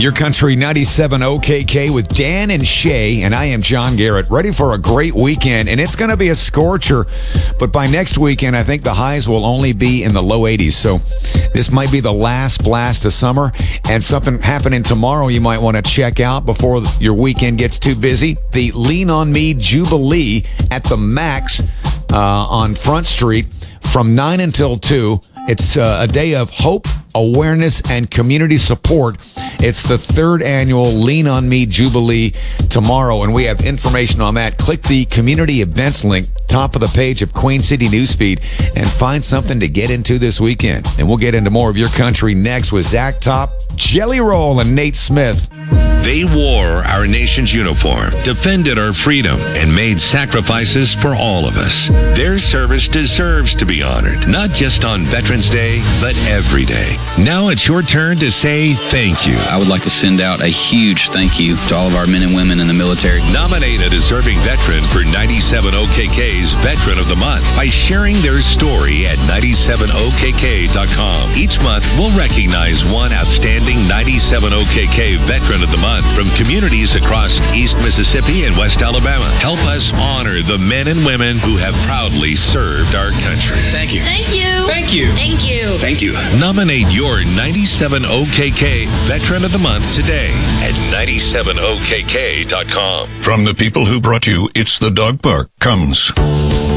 Your Country 97 OKK with Dan and Shay, and I am John Garrett, ready for a great weekend, and it's going to be a scorcher, but by next weekend, I think the highs will only be in the low 80s, so this might be the last blast of summer, and something happening tomorrow you might want to check out before your weekend gets too busy. The Lean On Me Jubilee at the Max on Front Street from 9 until 2. It's a day of hope, awareness, and community support. It's the third annual Lean On Me Jubilee tomorrow, and we have information on that. Click the community events link, top of the page of Queen City Newsfeed, and find something to get into this weekend. And we'll get into more of Your Country next with Zach Top, Jelly Roll, and Nate Smith. They wore our nation's uniform, defended our freedom, and made sacrifices for all of us. Their service deserves to be honored, not just on Veterans Day, but every day. Now it's your turn to say thank you. I would like to send out a huge thank you to all of our men and women in the military. Nominate a deserving veteran for 97 OKK's Veteran of the Month by sharing their story at 97okk.com. Each month, we'll recognize one outstanding 97 OKK Veteran of the Month from communities across East Mississippi and West Alabama. Help us honor the men and women who have proudly served our country. Thank you. Thank you. Thank you. Thank you. Thank you. Nominate your 97 OKK Veteran of the Month today at 97okk.com. From the people who brought you It's the Dog Park comes